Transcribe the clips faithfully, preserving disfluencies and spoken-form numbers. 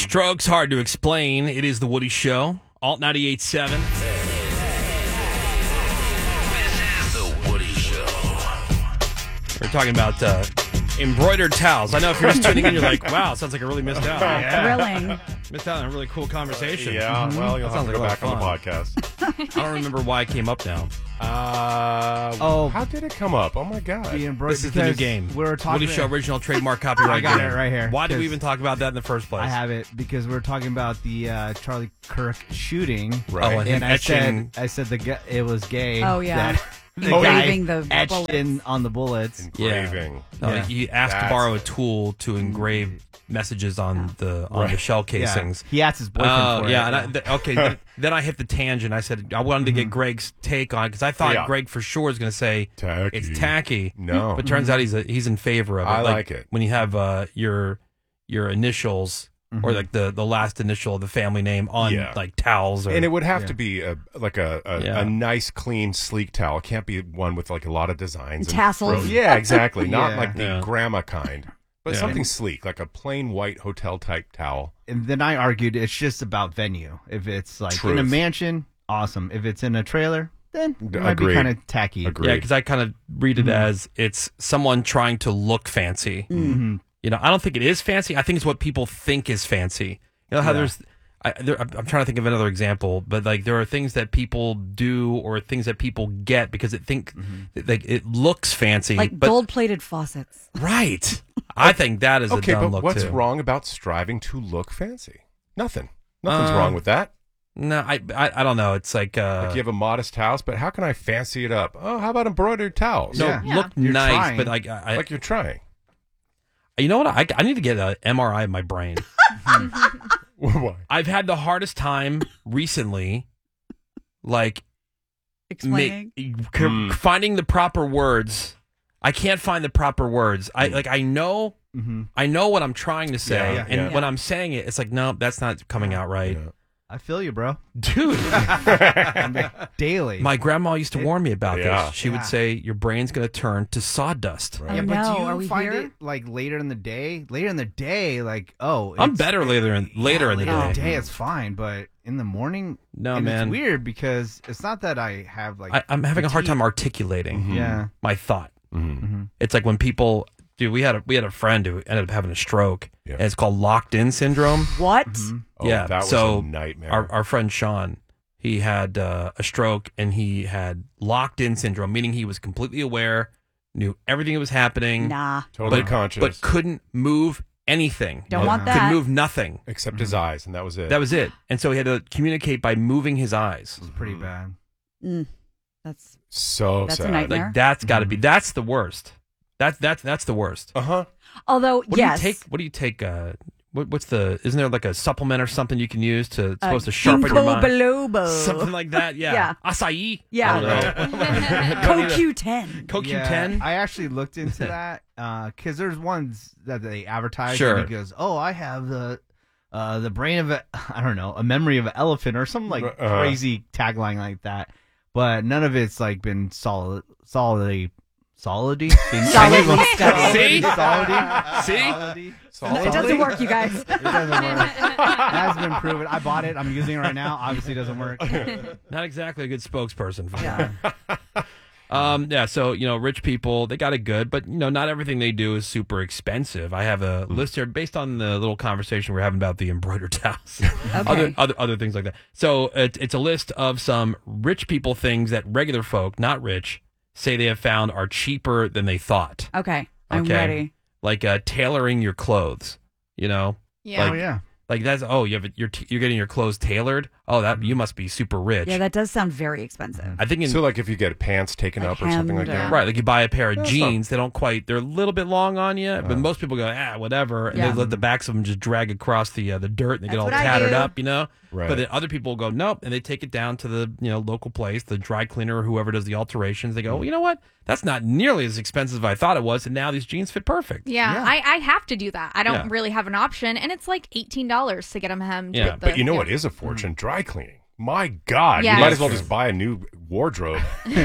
Strokes, hard to explain. It is the Woody Show. Alt ninety-eight point seven. This is the Woody Show. We're talking about uh, embroidered towels. I know if you're just tuning in, you're like, wow, sounds like I really missed out. Yeah. Thrilling. Missed out on a really cool conversation. Yeah, well, you'll That have sounds to go like back a on the lot of podcast. I don't remember why it came up now. Uh, Oh. how did it come up? Oh my god! The embroidered This is the new because game. We were talking. Woody Show original trademark copyright I got game. it right here, Why did we 'cause even talk about that in the first place? I have it because we were talking about the uh, Charlie Kirk shooting. Right. Oh, and him And I etching. said, I said the gu- it was gay. Oh, yeah. that the Engraving guy the etched bullets. in on the bullets. Engraving. No, Yeah. he asked to That's- borrow a tool to engrave messages on the on the Right. shell Yeah. casings. He asked his boyfriend Oh for yeah, it. and I, th- okay. then, then I hit the tangent. I said I wanted to get Greg's take on it because I thought Yeah. Greg for sure is going to say Tacky. it's tacky. No. but turns out he's a, he's in favor of it. I like it. when you have uh, your your initials or like the, the last initial of the family name on Yeah. like towels. Or, And it would have Yeah. to be a like a a, Yeah. a nice, clean, sleek towel. It can't be one with like a lot of designs and Tassels. frills. Yeah, exactly. Not Yeah. like the Yeah. grandma kind, but Yeah. something sleek, like a plain white hotel type towel. And then I argued it's just about venue. If it's like in a Truth. mansion, awesome. If it's in a trailer, then it D- might agreed. be kind of tacky. Agreed. yeah, because I kind of read it as it's someone trying to look fancy. Mhm. You know, I don't think it is fancy. I think it's what people think is fancy. You know how Yeah. there's, I, there, I'm I'm trying to think of another example, but like there are things that people do or things that people get because it think that, like it looks fancy, Like but gold-plated faucets. right. I think that is Okay, a dumb but look what's too. wrong about striving to look fancy? Nothing. Nothing's Uh, wrong with that. No, I, I I don't know. It's like uh, Like you have a modest house, but how can I fancy it up? Oh, how about embroidered towels? no, Yeah. look You're nice, trying. but like I, Like you're trying. you know what? I I need to get an M R I of my brain. Why? I've had the hardest time recently, like Explaining. ma- Mm. finding the proper words. I can't find the proper words. I like I know Mhm. I know what I'm trying to say, Yeah, and yeah. when I'm saying it, it's like no, that's not coming out right, Yeah. I feel you, bro. dude. Daily. My grandma used to warn me about Yeah. this. She would Yeah. say your brain's going to turn to sawdust. Oh, yeah, but no. do you Are we find here? it like later in the day? Later in the day, like oh, I'm it's- better later in later yeah, in the later day. in the day, it's fine, but in the morning, No, and man. it's weird because it's not that I have like I, I'm having a hard fatigue. time articulating Mhm. Yeah. my thought. Mhm. It's like when people, dude, we had a we had a friend who ended up having a stroke, Yeah. and it's called locked in syndrome. What? Oh, Yeah, that was so a nightmare. Our our friend Sean, he had uh, a stroke and he had locked in syndrome, meaning he was completely aware, knew everything that was happening, Nah. totally but, conscious, but couldn't move anything. Don't Yeah. want Could that. move nothing. except his eyes, and that was it. That was it. And so he had to communicate by moving his eyes. It was pretty bad. Mm. That's so That's a sad. nightmare. Like that's got to be that's the worst. That's that's that's the worst. Uh huh. although What yes. do you take? What do you take? Uh, what, what's the? Isn't there like a supplement or something you can use to it's Uh, supposed to sharpen your ginkgo mind? biloba. Something like that. Yeah. Yeah. Acai. Yeah. I don't know. Co Q ten. Co Q Yeah, ten. I actually looked into that because there's ones that they advertise. Sure. And it goes, oh, I have the uh, the brain of a, I don't know, a memory of an elephant or some like Uh-huh. crazy tagline like that. But none of it's like been solid, solidly, solidly. Solidly studied. See? Solidly. See? Solidly. It doesn't work, you guys. It doesn't work. It has been proven. I bought it. I'm using it right now. Obviously, it doesn't work. Not exactly a good spokesperson for Yeah. that. Um, yeah, so you know, rich people they got it good, but you know, not everything they do is super expensive. I have a list here based on the little conversation we're having about the embroidered towels, other other other things like that. So it, it's a list of some rich people things that regular folk, not rich, say they have found are cheaper than they thought. Okay. I'm Okay. ready. Like uh, tailoring your clothes, you know, Yeah. Like- Oh yeah. like that's oh you have it, you're t- you're getting your clothes tailored. Oh, that you must be super rich. Yeah, that does sound very expensive. I think in So, like, if you get pants taken Like up or something like hemmed that, or- right, like you buy a pair of That's jeans, they don't quite, they're a little bit long on you, but Uh. most people go, ah, whatever, and Yeah. they let the backs of them just drag across the uh, the dirt, and they get That's all what I tattered do. up, you know. Right. But then other people go, nope, and they take it down to the you know local place, the dry cleaner or whoever does the alterations. They go, well, you know what? That's not nearly as expensive as I thought it was, and now these jeans fit perfect. Yeah, Yeah. I, I have to do that. I don't Yeah. really have an option, and it's like eighteen dollars to get them hemmed. Yeah, with the, But you know what is a fortune? Dry cleaning. My God, Yeah. you might as well just buy a new wardrobe.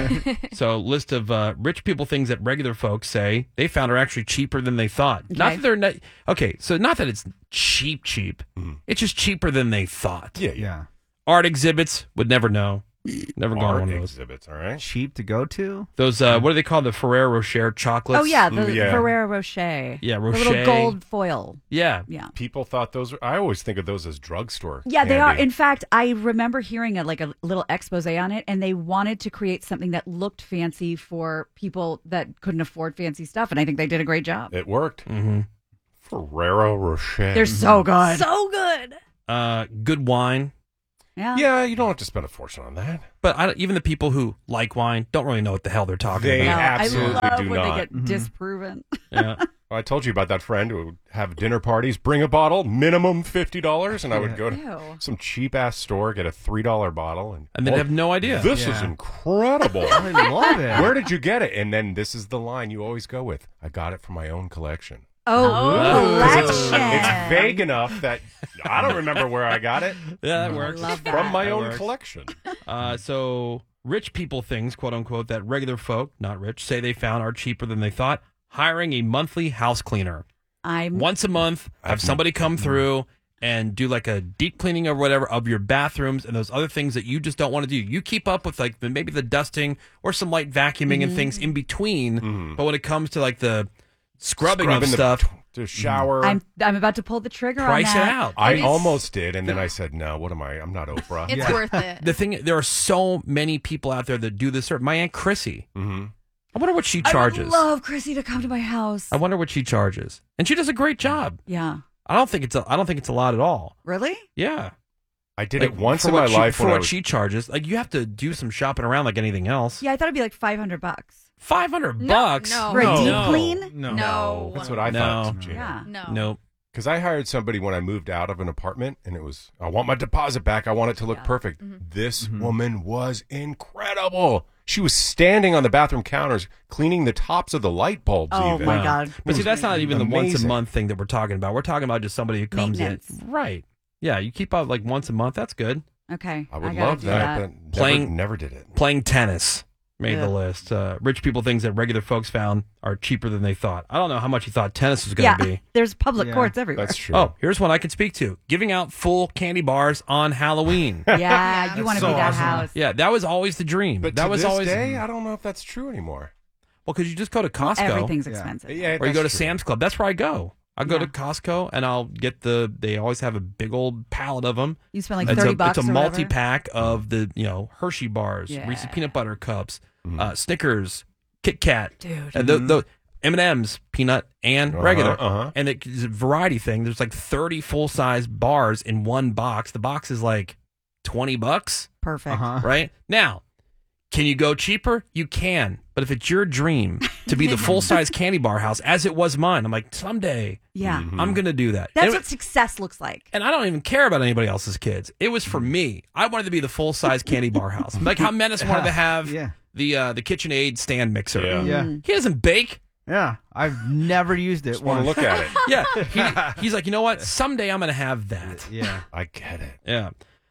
So, list of uh, rich people things that regular folks say they found are actually cheaper than they thought. Not Okay. that they're not, okay. So, not that it's cheap, cheap. It's just cheaper than they thought. Yeah, yeah. Yeah. Art exhibits would never know. Never gone Art on one of those. exhibits, all right? Cheap to go to. Those uh, what do they call the Ferrero Rocher chocolates? Oh yeah, the Mm, yeah. Ferrero Rocher. Yeah, The Rocher. little gold foil. yeah. Yeah. People thought those were, I always think of those as drugstore. Yeah, they are. candy. In fact, I remember hearing a, like a little expose on it, and they wanted to create something that looked fancy for people that couldn't afford fancy stuff, and I think they did a great job. It worked. Mm-hmm. Ferrero Rocher. They're so good. So good. Uh, good wine. Yeah. Yeah, you don't have to spend a fortune on that. But I, don't- even the people who like wine don't really know what the hell they're talking They No, about. absolutely I love do when not. they get Mhm. disproven. Yeah. I told you about that friend who would have dinner parties, bring a bottle, minimum fifty dollars, and I would go to Ew. some cheap ass store, get a three dollar bottle, and And they'd oh, have no idea. This is Yeah. incredible. I love it. Where did you get it? And then this is the line you always go with: I got it from my own collection. Oh, Oh. 'Cause It's, collection. it's vague enough that I don't remember where I got it. Yeah, that I works. love that. From my That own works. collection. Uh, so rich people things, quote unquote, that regular folk, not rich, say they found are cheaper than they thought. Hiring a monthly house cleaner. I'm Once a month, have somebody come through and do like a deep cleaning or whatever of your bathrooms and those other things that you just don't want to do. You keep up with like the, maybe the dusting or some light vacuuming and things in between. But when it comes to like the scrubbing, Scrubbing of the- stuff, To shower. I'm I'm about to pull the trigger price on it that. out. I It is- almost did, and then I said, no, what am I? I'm not Oprah. It's Yeah. worth it. The thing, there are so many people out there that do this. My Aunt Chrissy. hmm I wonder what she I charges. would love Chrissy to come to my house. I wonder what she charges, and she does a great job. Yeah. I don't think it's a, I don't think it's a lot at all. Really? Yeah, I did Like, it once for in what my she- life for when I what was she charges. Like you have to do some shopping around like anything else. Yeah, I thought it'd be like five hundred bucks Five hundred No, bucks no. for a no. deep no. clean. No. No. That's what I No. thought. Gina. Yeah. No. Nope. Because I hired somebody when I moved out of an apartment, and it was, I want my deposit back. I want it to look Yeah. perfect. Mm-hmm. This woman was incredible. She was standing on the bathroom counters, cleaning the tops of the light bulbs. Oh even. my Wow. God. But see, that's not even the once a Amazing. month thing that we're talking about. We're talking about just somebody who comes in. Maintenance. Right. Yeah, you keep up like once a month. That's good. Okay. I would gotta love do that, but never, Playing- never did it. Playing tennis made the Yeah. list. Uh, rich people things that regular folks found are cheaper than they thought. I don't know how much you thought tennis was going Yeah. to be. There's public Yeah. courts everywhere. That's true. Oh, here's one I can speak to. Giving out full candy bars on Halloween. Yeah, you want to so be that awesome. house. Yeah, that was always the dream. but that to was this always day, I don't know if that's true anymore. well because you just go to Costco Everything's Yeah. expensive. Yeah, or you go to that's true. Sam's Club. That's where I go. I go Yeah. to Costco and I'll get the. They always have a big old pallet of them. You spend like it's thirty a, bucks. It's a or whatever. multi pack of the you know Hershey bars, Yeah. Reese's peanut butter cups, Mhm. uh, Snickers, Kit Kat, Dude. and the, the M and M's, peanut and Uh-huh, regular. uh-huh. And it's a variety thing. There's like thirty full size bars in one box. The box is like twenty bucks. Perfect. Uh-huh. Right? Now, can you go cheaper? You can. But if it's your dream to be the full size candy bar house, as it was mine, I'm like, someday Yeah. Mhm. I'm going to do that. That's and, what success looks like. and I don't even care about anybody else's kids. It was for me. I wanted to be the full size candy bar house. Like how Menace wanted to have Yeah. the uh, the KitchenAid stand mixer. Yeah. Yeah. Mm. He doesn't bake. Yeah. I've never used it Just want to once. look at it. Yeah. He, he's like, you know what? Someday I'm going to have that. Yeah. I get it. Yeah.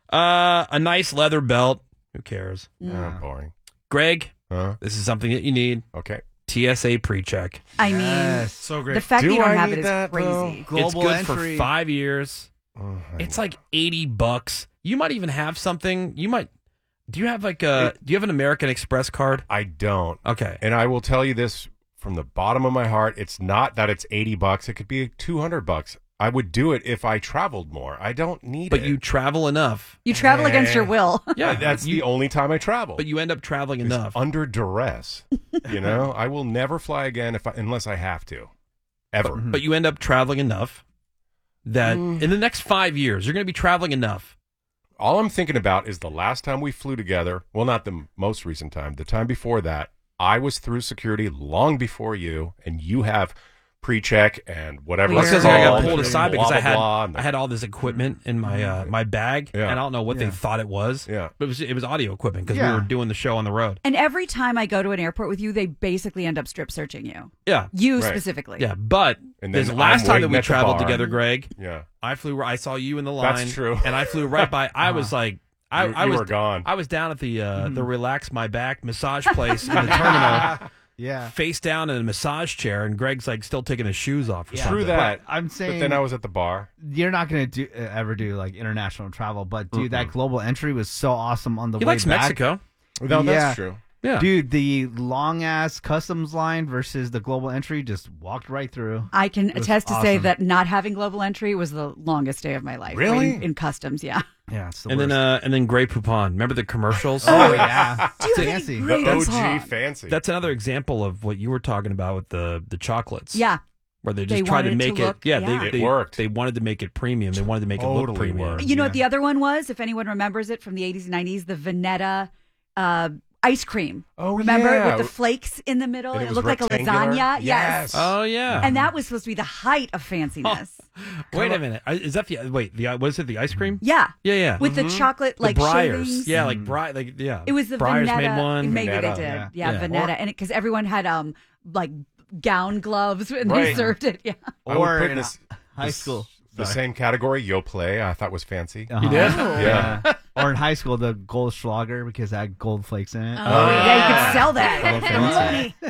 Uh, a nice leather belt. Who cares? Oh, boring. Greg, Huh? this is something that you need. Okay. T S A pre-check. I mean, Yes. So great. the fact Do that you don't I have need it is that, though? crazy. Global it's good entry. for five years. Oh, I It's know. like eighty bucks. You might even have something. You might. Do you have like a? Do you have an American Express card? I don't. Okay. And I will tell you this from the bottom of my heart. It's not that it's eighty bucks. It could be two hundred bucks. I would do it if I traveled more. I don't need But it. you travel enough. You travel against your Eh. will. Yeah. That's you, the only time I travel. But you end up traveling It's enough. under duress. You know, I will never fly again if I, unless I have to, ever. But you end up traveling enough that Mm. in the next five years you're going to be traveling enough. All I'm thinking about is the last time we flew together. Well, not the m- most recent time. The time before that, I was through security long before you, and you have pre-check and whatever. Well, Well, it's because I got called, pulled and aside blah, because I blah, had blah, and the- I had all this equipment in my uh, my bag, Yeah. and I don't know what Yeah. they thought it was. Yeah. but it was it was audio equipment because Yeah. we were doing the show on the road. And every time I go to an airport with you, they basically end up strip searching you. Yeah, You Right. specifically. yeah. But And this then last I'm time that waiting we at the traveled bar. together, Greg, Yeah. I flew. I saw you in the line. That's true. And I flew right by. I was like, I, You- I you was were gone. I was down at the uh, Mm-hmm. the Relax My Back massage place in the terminal, Yeah. face down in a massage chair, and Greg's like still taking his shoes off. Or Yeah. something. True that. But I'm But saying then I was at the bar. you're not gonna do uh, ever do like international travel, but dude, that global entry was so awesome on the He way likes back. Mexico. No, Yeah. that's true. Yeah. Dude, the long ass customs line versus the global entry just walked right through. I can was attest to say awesome. that not having global entry was the longest day of my life. Really? In, in customs, yeah. Yeah, it's the And worst. then uh, and then Grey Poupon. Remember the commercials? oh yeah, Do you have any fancy. great The O G song? fancy. That's another example of what you were talking about with the the chocolates. Yeah. Where they just They tried to wanted to make it. look- yeah, yeah. They, It they worked. They wanted to make it premium. They wanted to make it look Totally premium. worked. You know Yeah. what the other one was? If anyone remembers it from the eighties and nineties, the Vanetta uh, ice cream. Oh, Remember yeah. with the flakes in the middle? And it It, was looked like a rectangular? lasagna. Yes. Oh yeah. And that was supposed to be the height of fanciness. Wait a minute. Is that the wait? The was it the ice cream? Yeah. Yeah, yeah. With the chocolate like the Briars. shavings. Yeah, like Bri like yeah. It was the Briars Vanetta. made one. Maybe they Vanetta, did. yeah. Yeah, Yeah. Vanetta. And because everyone had um like gown gloves when they Right. served it. Yeah. I would Or put in this, high this- school. The Sorry. same category, Yo Play, I thought was fancy. Uh-huh. You did? Yeah. Or in high school, the Goldschlager because it had gold flakes in it. Oh, yeah. you could sell that. Hello, For fancy. money.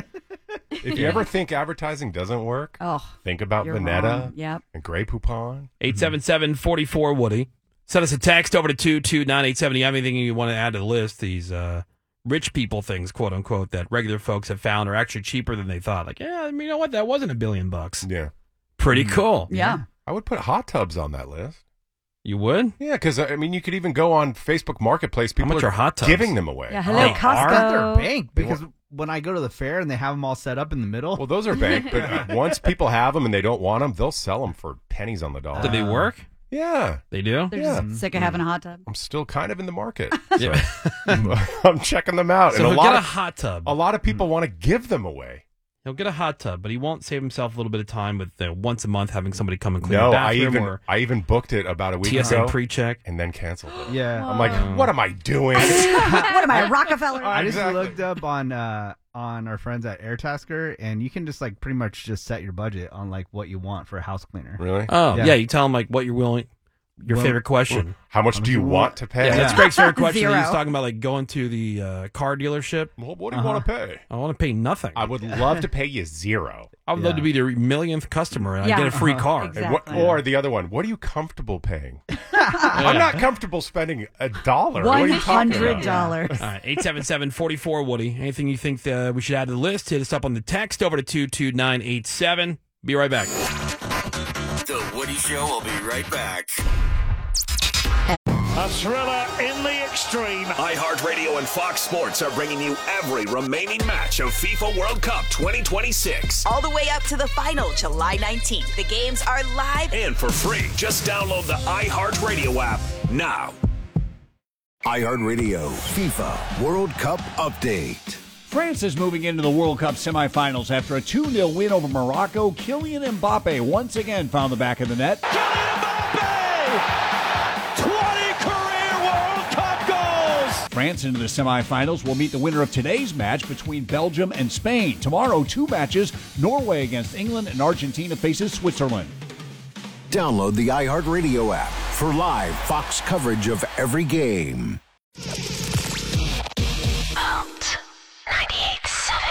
If you ever think advertising doesn't work, Oh, think about you're Vanetta wrong. Yep. and Grey Poupon. eight seven seven, four four, Woody. Send us a text over to two two nine eight seven. You have anything you want to add to the list? These uh, rich people things, quote unquote, that regular folks have found are actually cheaper than they thought. Like, yeah, I mean, you know what? That wasn't a billion bucks. Yeah. Pretty cool. Yeah. I would put hot tubs on that list. You would? Yeah, because, I mean, you could even go on Facebook Marketplace. People much are are hot tubs? giving them away. Yeah. Hello, They Costco. They're bank because when I go to the fair and they have them all set up in the middle. Well, those are bank, but once people have them and they don't want them, they'll sell them for pennies on the dollar. Do they work? Yeah. They do? They're Yeah. just sick of having a hot tub. I'm still kind of in the market. Yeah. So I'm checking them out. So and a he'll lot get a of, hot tub. a lot of people want to give them away. He'll get a hot tub, but he won't save himself a little bit of time with uh, once a month having somebody come and clean No, the I bathroom even or I even booked it about a week T S A ago pre-check. and then canceled it. yeah. I'm like, what am I doing? what am I, Rockefeller? I just Exactly. looked up on uh, on our friends at Airtasker, and you can just like pretty much just set your budget on like what you want for a house cleaner. Really? Oh, yeah. Yeah. You tell him like what you're willing, your Well- favorite question. How much do you want to pay? Yeah, that's Greg's favorite question. Zero. He's talking about like going to the uh, car dealership. Well, what do you want to pay? I want to pay nothing. I would love to pay you zero. I would love Yeah. to be the millionth customer and I Yeah. get a free car. Exactly. And what, or the other one, what are you comfortable paying? I'm not comfortable spending a dollar. What are One you talking hundred about? dollars. All right, eight seven seven, four four, Woody. Anything you think uh, we should add to the list, hit us up on the text over to two two nine eight seven. Be right back. The Woody Show will be right back. A thriller in the extreme. iHeartRadio and Fox Sports are bringing you every remaining match of FIFA World Cup twenty twenty-six. All the way up to the final, July nineteenth. The games are live. And for free, just download the iHeartRadio app now. iHeartRadio FIFA World Cup Update. France is moving into the World Cup semifinals after a two nil win over Morocco. Kylian Mbappe once again found the back of the net. Kylian Mbappe! twenty career World Cup goals! France into the semifinals will meet the winner of today's match between Belgium and Spain. Tomorrow, two matches. Norway against England and Argentina faces Switzerland. Download the iHeartRadio app for live Fox coverage of every game.